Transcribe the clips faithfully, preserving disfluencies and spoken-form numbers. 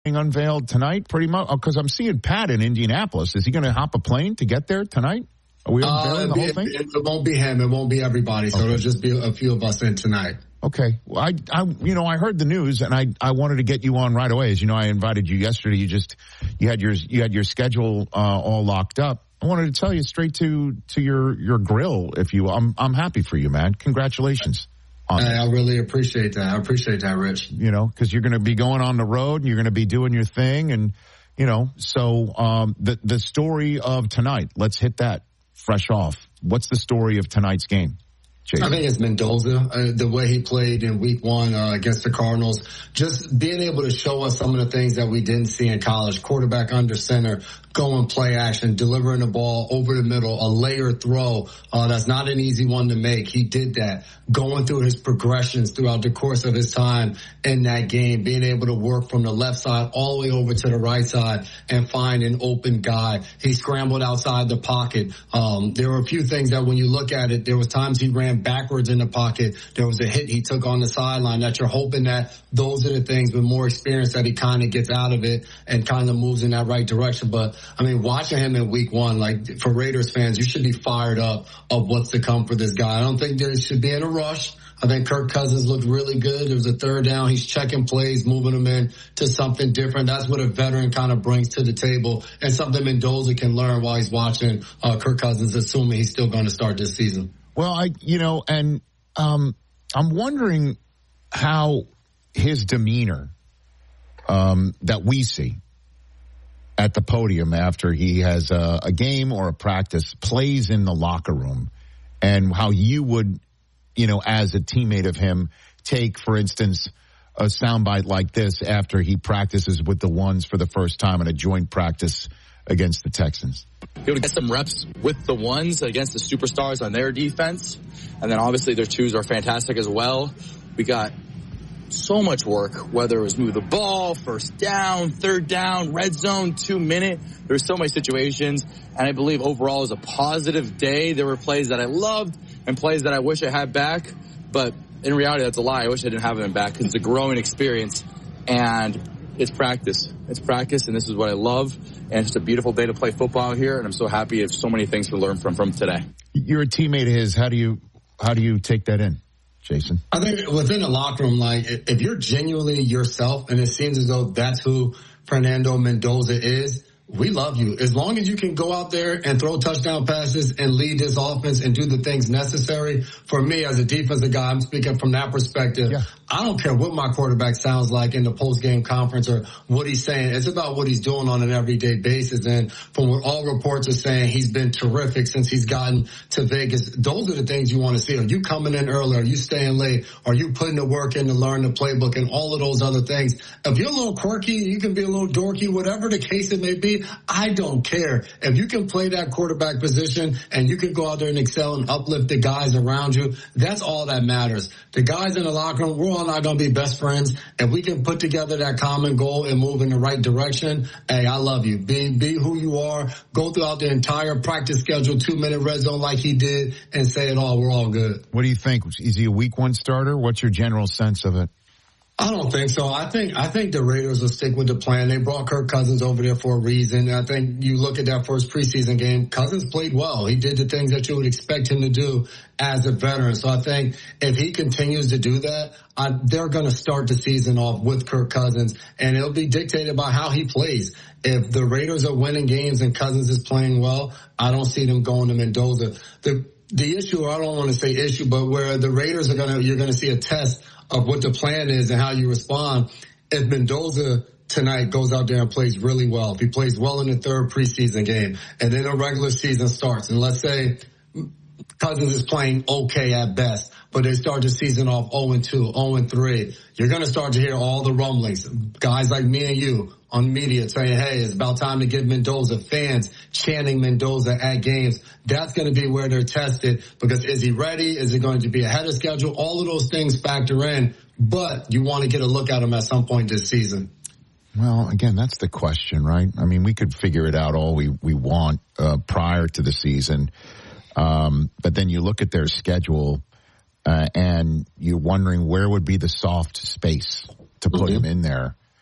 unveiled tonight, pretty much? Because I'm seeing Pat in Indianapolis. Is he going to hop a plane to get there tonight? Are we unveiling uh, the whole be, thing? It, it won't be him. It won't be everybody. So okay. It'll just be a few of us in tonight. Okay. Well, I, I, you know, I heard the news and I, I wanted to get you on right away. As you know, I invited you yesterday. You just, you had your, you had your schedule uh, all locked up. I wanted to tell you straight to, to your, your grill, if you will. I'm, I'm happy for you, man. Congratulations. Hey, I really appreciate that. I appreciate that, Rich. You know, because you're going to be going on the road and you're going to be doing your thing. And, you know, so um, the, the story of tonight, let's hit that fresh off. What's the story of tonight's game? Jason? I think it's Mendoza, uh, the way he played in week one uh, against the Cardinals. Just being able to show us some of the things that we didn't see in college. Quarterback under center, going play action, delivering the ball over the middle, a layered throw. Uh, that's not an easy one to make. He did that. Going through his progressions throughout the course of his time in that game, being able to work from the left side all the way over to the right side and find an open guy. He scrambled outside the pocket. Um, there were a few things that when you look at it, there was times he ran backwards in the pocket. There was a hit he took on the sideline that you're hoping that those are the things with more experience that he kind of gets out of it and kind of moves in that right direction. But I mean, watching him in week one, like for Raiders fans, you should be fired up of what's to come for this guy. I don't think there should be in a rush. I think Kirk Cousins looked really good. There was a third down. He's checking plays, moving them in to something different. That's what a veteran kind of brings to the table and something Mendoza can learn while he's watching uh, Kirk Cousins, assuming he's still going to start this season. Well, I, you know, and um, I'm wondering how his demeanor um, that we see at the podium after he has a, a game or a practice plays in the locker room, and how you would, you know, as a teammate of him, take, for instance, a soundbite like this after he practices with the ones for the first time in a joint practice against the Texans. Be able to get some reps with the ones against the superstars on their defense. And then obviously their twos are fantastic as well. We got so much work, whether it was move the ball, first down, third down, red zone, two minute. There were so many situations. And I believe overall it was a positive day. There were plays that I loved and plays that I wish I had back. But in reality, that's a lie. I wish I didn't have them back because it's a growing experience. And it's practice. It's practice, and this is what I love. And it's just a beautiful day to play football here, and I'm so happy I have so many things to learn from from today. You're a teammate of his. How do you how do you take that in, Jason? I think within the locker room, like, if you're genuinely yourself, and it seems as though that's who Fernando Mendoza is, we love you. As long as you can go out there and throw touchdown passes and lead this offense and do the things necessary. For me, as a defensive guy, I'm speaking from that perspective. Yeah. I don't care what my quarterback sounds like in the post-game conference or what he's saying. It's about what he's doing on an everyday basis. And from what all reports are saying, he's been terrific since he's gotten to Vegas. Those are the things you want to see. Are you coming in early? Are you staying late? Are you putting the work in to learn the playbook and all of those other things? If you're a little quirky, you can be a little dorky, whatever the case it may be. I don't care. If you can play that quarterback position and you can go out there and excel and uplift the guys around you, that's all that matters. The guys in the locker room, we're all not going to be best friends. If we can put together that common goal and move in the right direction, hey, I love you. Be, be who you are. Go throughout the entire practice schedule, two-minute red zone like he did, and say it all. We're all good. What do you think? Is he a week one starter? What's your general sense of it? I don't think so. I think I think the Raiders will stick with the plan. They brought Kirk Cousins over there for a reason. I think you look at that first preseason game, Cousins played well. He did the things that you would expect him to do as a veteran. So I think if he continues to do that, I, they're going to start the season off with Kirk Cousins, and it'll be dictated by how he plays. If the Raiders are winning games and Cousins is playing well, I don't see them going to Mendoza. The the issue, or I don't want to say issue, but where the Raiders are going to, you're going to see a test of what the plan is and how you respond. If Mendoza tonight goes out there and plays really well, if he plays well in the third preseason game, and then a regular season starts, and let's say Cousins is playing okay at best, but they start the season off oh and two, oh and three, you're going to start to hear all the rumblings. Guys like me and you on media saying, hey, it's about time to get Mendoza, fans chanting Mendoza at games. That's going to be where they're tested, because is he ready? Is it going to be ahead of schedule? All of those things factor in, but you want to get a look at him at some point this season. Well, again, that's the question, right? I mean, we could figure it out all we, we want uh, prior to the season. Um, but then you look at their schedule uh, and you're wondering where would be the soft space to put mm-hmm. him in there.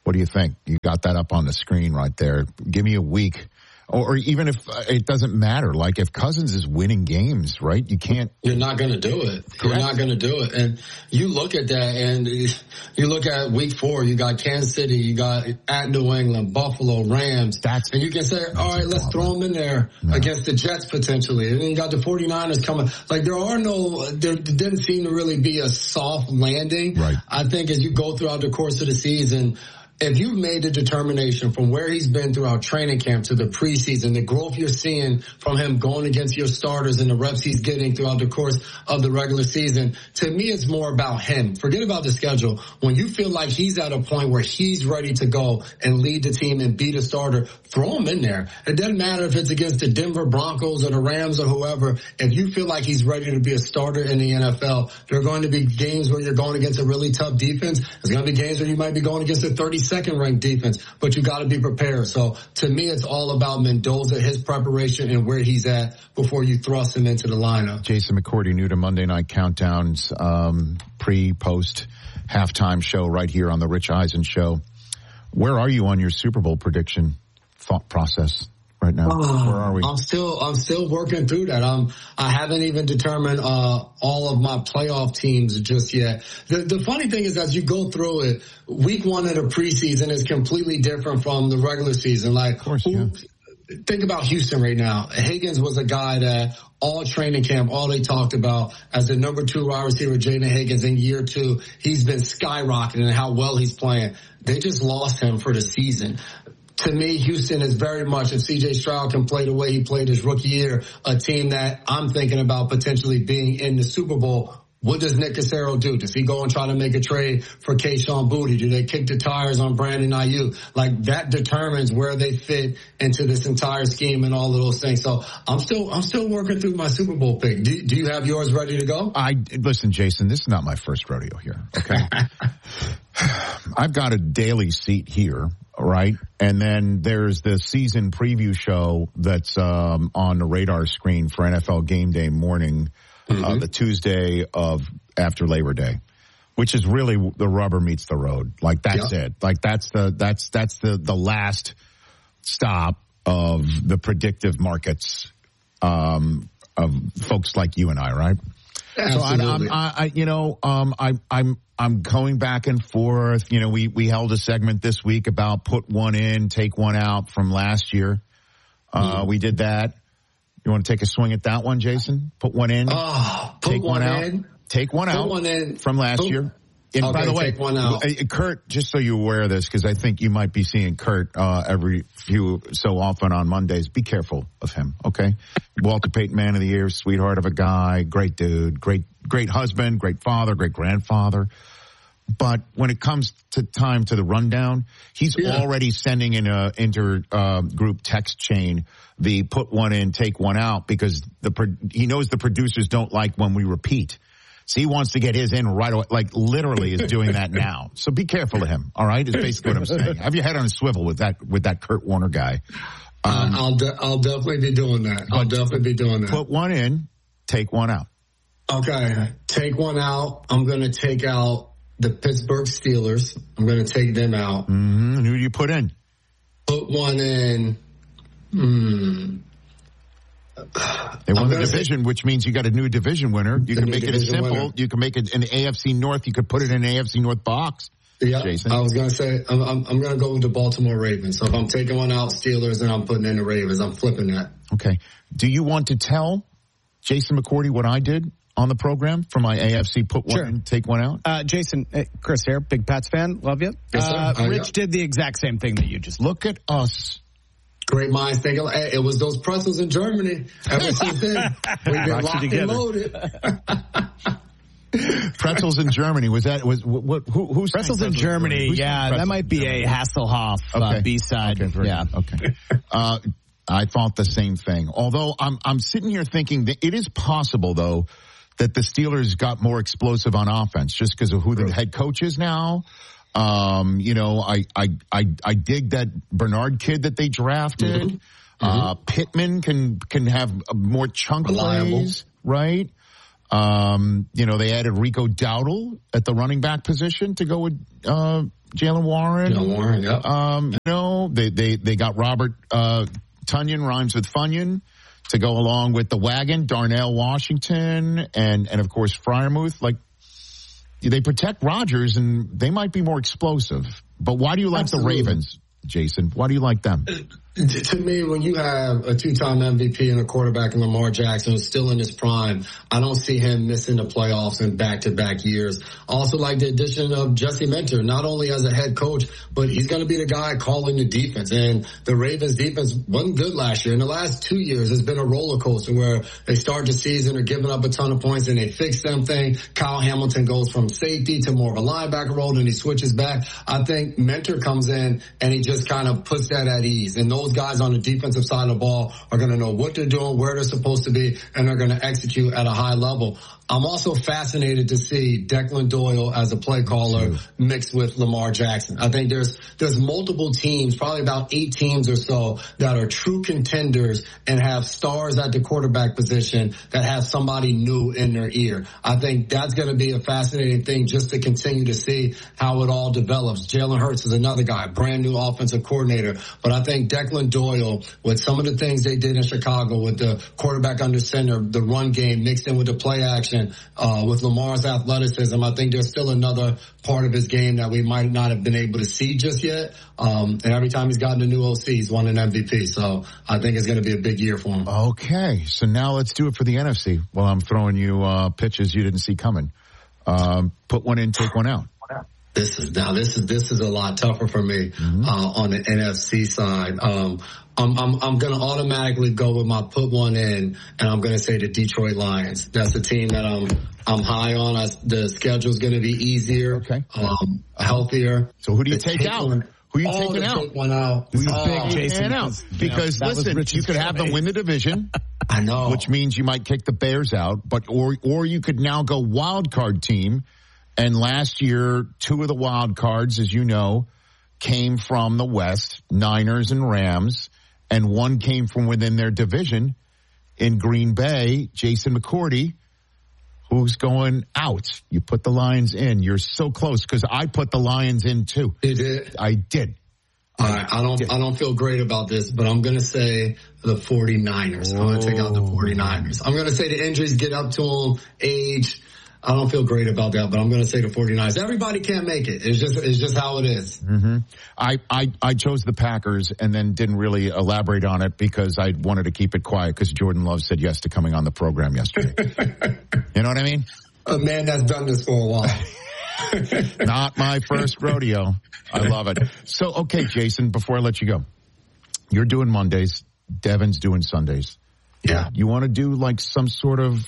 What do you think? You got that up on the screen right there. Give me a week. Or, or even if uh, it doesn't matter, like if Cousins is winning games, right? You can't. You're not going to do it. Correct. You're not going to do it. And you look at that and you look at week four, you got Kansas City, you got at New England, Buffalo, Rams. That's, and you can say, all right, let's throw them in there no. against the Jets potentially. And then you got the forty-niners coming. Like there are no, there didn't seem to really be a soft landing. Right. I think as you go throughout the course of the season, if you've made the determination from where he's been throughout training camp to the preseason, the growth you're seeing from him going against your starters and the reps he's getting throughout the course of the regular season, to me it's more about him. Forget about the schedule. When you feel like he's at a point where he's ready to go and lead the team and be the starter, throw him in there. It doesn't matter if it's against the Denver Broncos or the Rams or whoever. If you feel like he's ready to be a starter in the N F L, there are going to be games where you're going against a really tough defense. There's going to be games where you might be going against a thirty second ranked defense, but you got to be prepared. So to me, it's all about Mendoza, his preparation, and where he's at before you thrust him into the lineup. Jason McCourty, new to Monday Night Countdown's um, pre, post, halftime show right here on the Rich Eisen Show. Where are you on your Super Bowl prediction thought process right now? Uh, Where are we? I'm still, I'm still working through that. I'm, I haven't even determined, uh, all of my playoff teams just yet. The, the funny thing is as you go through it, week one of the preseason is completely different from the regular season. Like, of course, who, yeah. Think about Houston right now. Higgins was a guy that all training camp, all they talked about as the number two wide receiver, Jaden Higgins, in year two, he's been skyrocketing and how well he's playing. They just lost him for the season. To me, Houston is very much, if C J Stroud can play the way he played his rookie year, a team that I'm thinking about potentially being in the Super Bowl. What does Nick Cassero do? Does he go and try to make a trade for Kayshon Boutte? Do they kick the tires on Brandon Ayuk? Like that determines where they fit into this entire scheme and all of those things. So I'm still, I'm still working through my Super Bowl pick. Do, do you have yours ready to go? I, listen, Jason, this is not my first rodeo here. Okay. I've got a daily seat here. Right. And then there's the season preview show that's um, on the radar screen for N F L Game Day morning, mm-hmm. uh, the Tuesday of after Labor Day, which is really the rubber meets the road. Like that's yep. it. Like that's the that's that's the, the last stop of the predictive markets um, of folks like you and I. Right. Absolutely. So I, I'm, I, I, you know, um, I, I'm, I'm going back and forth. You know, we, we held a segment this week about put one in, take one out from last year. Uh, mm-hmm. We did that. You want to take a swing at that one, Jason? Put one in, oh, put take one, one out, in. take one put out one in. from last put, year. And okay, by the way, take one out. Kurt, just so you're aware of this, because I think you might be seeing Kurt uh, every few so often on Mondays. Be careful of him, okay? Walter Payton Man of the Year, sweetheart of a guy, great dude, great great husband, great father, great grandfather. But when it comes to time to the rundown, he's yeah. already sending in a inter uh, group text chain the put one in, take one out, because the he knows the producers don't like when we repeat. So he wants to get his in right away, like literally is doing that now. So be careful of him, all right, is basically what I'm saying. Have your head on a swivel with that with that Kurt Warner guy. Um, uh, I'll de- I'll definitely be doing that. I'll definitely be doing that. Put one in, take one out. Okay, take one out. I'm going to take out the Pittsburgh Steelers. I'm going to take them out. Mm-hmm. And who do you put in? Put one in. Hmm. They won the division, say, which means you got a new division winner. You can make it as simple. Winner. You can make it in the A F C North. You could put it in an A F C North box. Yeah, Jason. I was going to say, I'm, I'm, I'm going to go with the Baltimore Ravens. So if I'm taking one out, Steelers, and I'm putting in the Ravens, I'm flipping that. Okay. Do you want to tell Jason McCourty what I did on the program for my A F C put one sure. in, take one out? Uh, Jason, uh, Chris here, big Pats fan. Love you. Yes, sir. Uh, uh, Rich yeah. did the exact same thing that you just Look at us. Great minds think alike. It was those pretzels in Germany. Ever since then, we've been locked and loaded. Pretzels in Germany. Was that, was, what, who, who's Pretzels in Germany? Who's yeah, that might be a Hasselhoff okay. uh, B-side. Okay, yeah. Okay. Uh, I thought the same thing. Although I'm, I'm sitting here thinking that it is possible, though, that the Steelers got more explosive on offense just because of who the head coach is now. Um, you know, I, I, I, I dig that Bernard kid that they drafted. Mm-hmm. Uh, mm-hmm. Pittman can, can have more chunk plays, right? Um, you know, they added Rico Dowdle at the running back position to go with, uh, Jaylen Warren. Jaylen Warren, yep. Um, you know, they, they, they got Robert, uh, Tunyon, rhymes with Funyon, to go along with the wagon, Darnell Washington, and, and of course, Freiermuth. Like, they protect Rodgers, and they might be more explosive. But why do you like Absolutely. the Ravens, Jason? Why do you like them? To me, when you have a two-time M V P and a quarterback in Lamar Jackson who's still in his prime, I don't see him missing the playoffs in back-to-back years. Also like the addition of Jesse Minter, not only as a head coach, but he's going to be the guy calling the defense. And the Ravens defense wasn't good last year. In the last two years, it's been a roller coaster where they start the season or giving up a ton of points and they fix something. Kyle Hamilton goes from safety to more of a linebacker role and he switches back. I think Minter comes in and he just kind of puts that at ease. And those guys on the defensive side of the ball are going to know what they're doing, where they're supposed to be, and they're going to execute at a high level. I'm also fascinated to see Declan Doyle as a play caller mixed with Lamar Jackson. I think there's there's multiple teams, probably about eight teams or so, that are true contenders and have stars at the quarterback position that have somebody new in their ear. I think that's going to be a fascinating thing just to continue to see how it all develops. Jalen Hurts is another guy, brand new offensive coordinator. But I think Declan Doyle, with some of the things they did in Chicago with the quarterback under center, the run game mixed in with the play action, Uh, with Lamar's athleticism, I think there's still another part of his game that we might not have been able to see just yet. Um, and every time he's gotten a new O C, he's won an M V P. So I think it's going to be a big year for him. Okay, so now let's do it for the N F C. Well, I'm throwing you uh, pitches you didn't see coming. Um, put one in, take one out. This is now this is this is a lot tougher for me mm-hmm. uh, on the N F C side. Um, I'm I'm, I'm going to automatically go with my put one in, and I'm going to say the Detroit Lions. That's a team that I'm I'm high on. I, the schedule's going to be easier, okay, um, healthier. So who do you the take out? One, who are you oh, taking out? Take one out. Who you oh, pick, Jason? Out. Because know, listen, you could have them win the division. I know, which means you might kick the Bears out, but or or you could now go wild card team. And last year, two of the wild cards, as you know, came from the West, Niners and Rams, and one came from within their division in Green Bay, Jason McCourty, who's going out. You put the Lions in. You're so close because I put the Lions in too. You did? I did. All right, I don't I don't feel great about this, but I'm going to say the 49ers. I'm going to take out the 49ers. I'm going to say the injuries get up to them, age. I don't feel great about that, but I'm going to say the 49ers. Everybody can't make it. It's just it's just how it is. Mm-hmm. I, I, I chose the Packers and then didn't really elaborate on it because I wanted to keep it quiet because Jordan Love said yes to coming on the program yesterday. You know what I mean? A man that's done this for a while. Not my first rodeo. I love it. So, okay, Jason, before I let you go, you're doing Mondays. Devin's doing Sundays. Yeah. You want to do like some sort of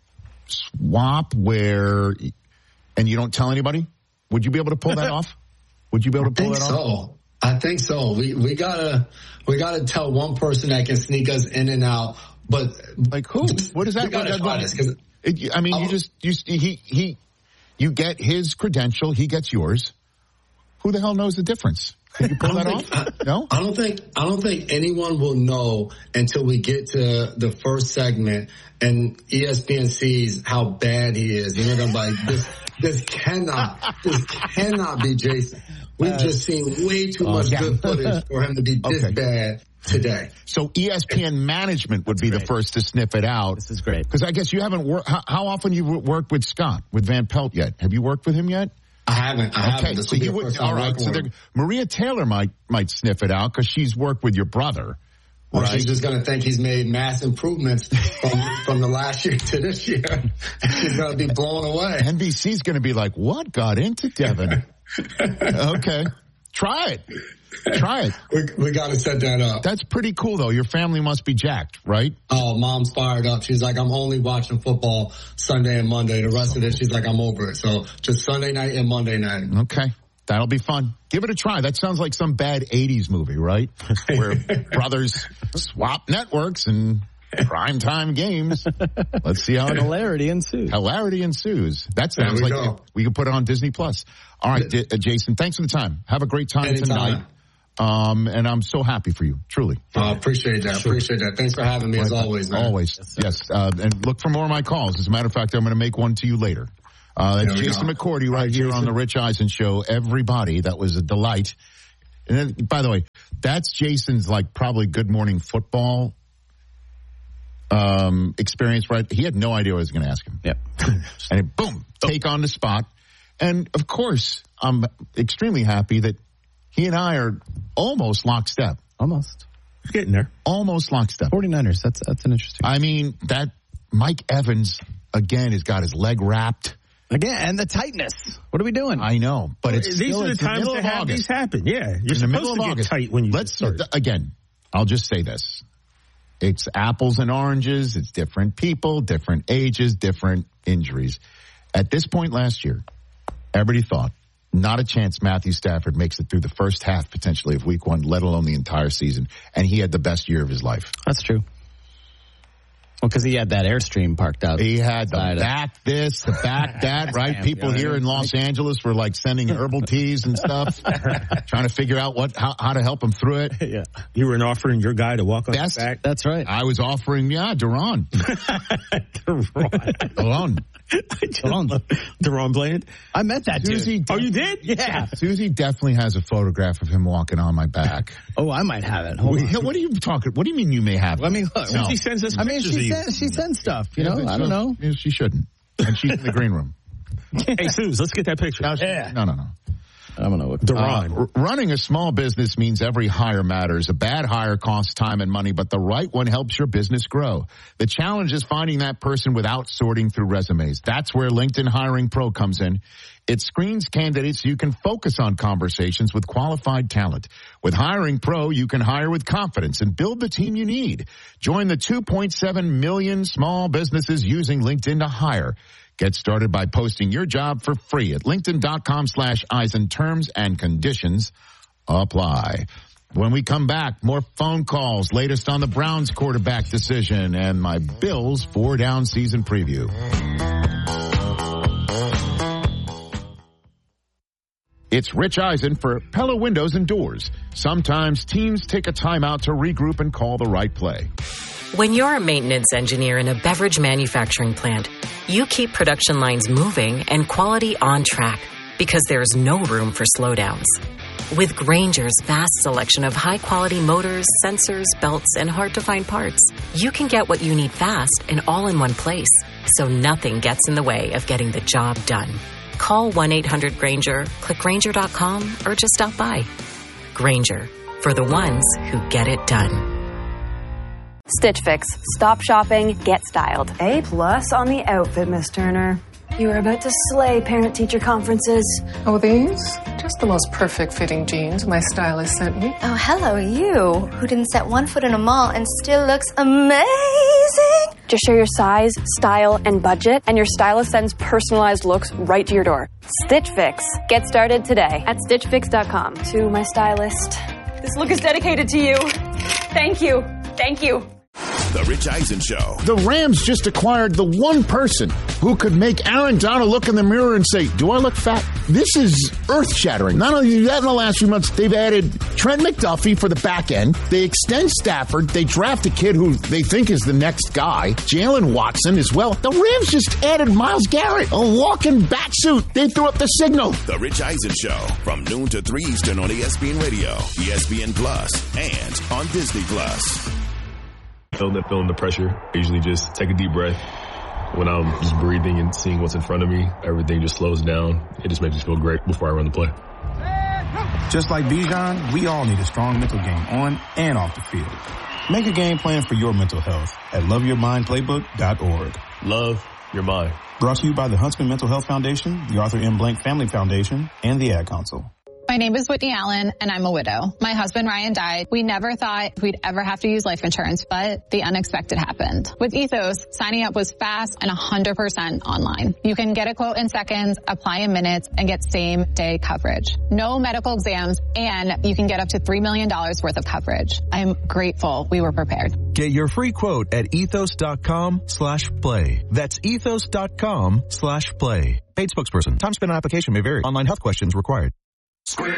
swap where, and you don't tell anybody? Would you be able to pull that off? Would you be able to pull that so. off? I think so. We we gotta we gotta tell one person that can sneak us in and out. But like who? What is that? We gotta try this because I mean, I'll, you just you he he you get his credential, he gets yours. Who the hell knows the difference? Could you pull that think, off? I, no, I don't think I don't think anyone will know until we get to the first segment and E S P N sees how bad he is. You know, they're like, this this cannot this cannot be Jason. We've uh, just seen way too uh, much yeah. good footage for him to be this okay. bad today. So E S P N management would be the first to sniff it out. This is great because I guess you haven't worked. How, how often you worked with Scott with Van Pelt yet? Have you worked with him yet? I haven't. I okay, haven't. This so you would. All right. So Maria Taylor might might sniff it out because she's worked with your brother. Or right? she's just going to think he's made mass improvements from from the last year to this year. She's going to be blown away. N B C's going to be like, "What got into Devin?" Okay, try it. Try it. We, we got to set that up. That's pretty cool, though. Your family must be jacked, right? Oh, mom's fired up. She's like, I'm only watching football Sunday and Monday. The rest of it, she's like, I'm over it. So just Sunday night and Monday night. Okay. That'll be fun. Give it a try. That sounds like some bad eighties movie, right? Where brothers swap networks and primetime games. Let's see how hilarity ensues. Hilarity ensues. That sounds we like go. we could put it on Disney Plus. All right, D- uh, Jason, thanks for the time. Have a great time Anytime. tonight. Um, and I'm so happy for you, truly. I uh, appreciate that. Sure. Appreciate that. Thanks for having me, right, as always, man. Always. Yes. yes. Uh, and look for more of my calls. As a matter of fact, I'm going to make one to you later. Uh, that's There we Jason go. McCourty right here on the Rich Eisen Show. Everybody, that was a delight. And then, by the way, that's Jason's like probably Good Morning Football um, experience, right? He had no idea what I was going to ask him. Yep. And it, boom, take on the spot. And of course, I'm extremely happy that he and I are almost lockstep. Almost. Getting there. Almost lockstep. 49ers, that's that's an interesting. I mean, that Mike Evans, again, has got his leg wrapped. Again, and the tightness. What are we doing? I know, but it's These still, are the it's times middle to of have August. these happen. Yeah. You're In the supposed middle of to get August. tight when you Let's start. again, I'll just say this. It's apples and oranges. It's different people, different ages, different injuries. At this point last year, everybody thought, not a chance Matthew Stafford makes it through the first half potentially of week one, let alone the entire season. And he had the best year of his life. That's true. Well, because he had that Airstream parked out. He had the Side of- back this, the back that, right? Yeah, People yeah, here yeah. in Los Angeles were like sending herbal teas and stuff, trying to figure out what how, how to help him through it. Yeah. You were offering your guy to walk on Best- his back. That's right. I was offering, yeah, Duran. Duran. Deron. Deron Bland. I met that Susie, dude. Oh, you did? Yeah. Susie definitely has a photograph of him walking on my back. Oh, I might have it. Hold on. What are you talking? What do you mean you may have? Let me look. No. She sends us I mean, pictures she of you. sends, she sends stuff, you Yeah, know? but I don't so- know. yeah, She shouldn't. And she's in the green room. Hey, Suze, let's get that picture. No, she- Yeah. no, no, no. I don't know what. Deron. Uh, r- running a small business means every hire matters. A bad hire costs time and money, but the right one helps your business grow. The challenge is finding that person without sorting through resumes. That's where LinkedIn Hiring Pro comes in. It screens candidates so you can focus on conversations with qualified talent. With Hiring Pro, you can hire with confidence and build the team you need. Join the two point seven million small businesses using LinkedIn to hire. Get started by posting your job for free at linkedin.com slash Eisen. Terms and conditions apply. When we come back, more phone calls, latest on the Browns quarterback decision, and my Bills four-down season preview. It's Rich Eisen for Pella Windows and Doors. Sometimes teams take a timeout to regroup and call the right play. When you're a maintenance engineer in a beverage manufacturing plant, you keep production lines moving and quality on track because there's no room for slowdowns. With Grainger's vast selection of high-quality motors, sensors, belts, and hard-to-find parts, you can get what you need fast and all in one place, so nothing gets in the way of getting the job done. Call one eight hundred Grainger, click Grainger dot com, or just stop by. Grainger, for the ones who get it done. Stitch Fix. Stop shopping, get styled. A plus on the outfit, Miss Turner. You were about to slay parent-teacher conferences. Oh, these? Just the most perfect fitting jeans my stylist sent me. Oh, hello, you, who didn't set one foot in a mall and still looks amazing. Just share your size, style, and budget, and your stylist sends personalized looks right to your door. Stitch Fix. Get started today at stitch fix dot com. To my stylist. This look is dedicated to you. Thank you. Thank you. The Rich Eisen Show. The Rams just acquired the one person who could make Aaron Donald look in the mirror and say, do I look fat? This is earth-shattering. Not only that, in the last few months, they've added Trent McDuffie for the back end. They extend Stafford. They draft a kid who they think is the next guy, Jalen Watson as well. The Rams just added Myles Garrett, a walking bat suit. They threw up the signal. The Rich Eisen Show from noon to three Eastern on E S P N Radio, E S P N Plus, and on Disney Plus. Feeling, feeling the pressure, I usually just take a deep breath. When I'm just breathing and seeing what's in front of me, everything just slows down. It just makes me feel great before I run the play. Just like Bijan, we all need a strong mental game on and off the field. Make a game plan for your mental health at love your mind playbook dot org. Love your mind. Brought to you by the Huntsman Mental Health Foundation, the Arthur M. Blank Family Foundation, and the Ad Council. My name is Whitney Allen, and I'm a widow. My husband, Ryan, died. We never thought we'd ever have to use life insurance, but the unexpected happened. With Ethos, signing up was fast and one hundred percent online. You can get a quote in seconds, apply in minutes, and get same-day coverage. No medical exams, and you can get up to three million dollars worth of coverage. I'm grateful we were prepared. Get your free quote at ethos.com slash play. That's ethos.com slash play. Paid spokesperson. Time spent on application may vary. Online health questions required. Square